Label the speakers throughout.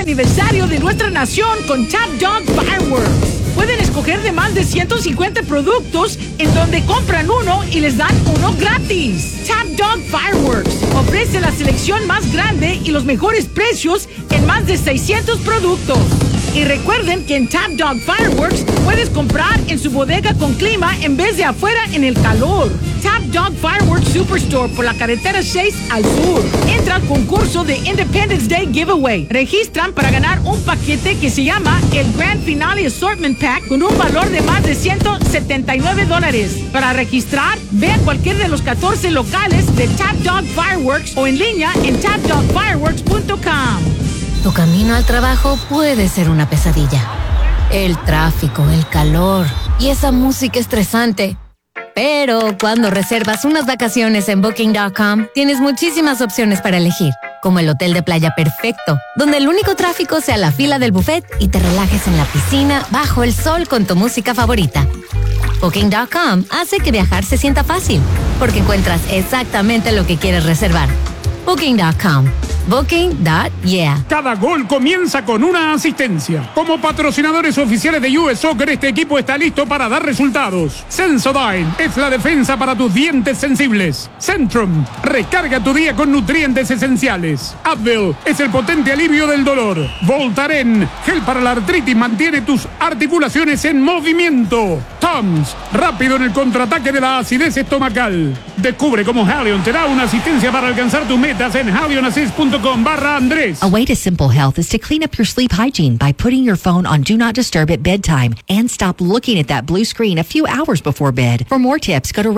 Speaker 1: aniversario de nuestra nación con Top Dog Fireworks. Pueden escoger de más de 150 productos en donde compran uno y les dan uno gratis. Top Dog Fireworks ofrece la selección más grande y los mejores precios en más de 600 productos. Y recuerden que en Top Dog Fireworks puedes comprar en su bodega con clima en vez de afuera en el calor. Top Dog Fireworks Superstore por la carretera 6 al sur. Entra al concurso de Independence Day Giveaway. Registran para ganar un paquete que se llama el Grand Finale Assortment Pack con un valor de más de $179. Para registrar, ve a cualquier de los 14 locales de Top Dog Fireworks o en línea en topdogfireworks.com.
Speaker 2: Tu camino al trabajo puede ser una pesadilla. El tráfico, el calor y esa música estresante. Pero cuando reservas unas vacaciones en Booking.com, tienes muchísimas opciones para elegir, como el hotel de playa perfecto, donde el único tráfico sea la fila del buffet y te relajes en la piscina bajo el sol con tu música favorita. Booking.com hace que viajar se sienta fácil, porque encuentras exactamente lo que quieres reservar. Booking.com. Booking.yeah.
Speaker 3: Cada gol comienza con una asistencia. Como patrocinadores oficiales de US Soccer, este equipo está listo para dar resultados. Sensodyne es la defensa para tus dientes sensibles. Centrum, recarga tu día con nutrientes esenciales. Advil es el potente alivio del dolor. Voltaren, gel para la artritis, mantiene tus articulaciones en movimiento. Tums, rápido en el contraataque de la acidez estomacal. Descubre cómo Halion te da una asistencia para alcanzar tus metas en halionassist.com/Andrés.
Speaker 4: A way to simple health is to clean up your sleep hygiene by putting your phone on Do Not Disturb at bedtime and stop looking at that blue screen a few hours before bed. For more tips, go to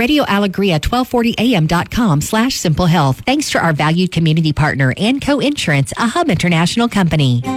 Speaker 4: radioalegria1240am.com/simplehealth. Thanks to our valued community partner and co-insurance, a Hub International company.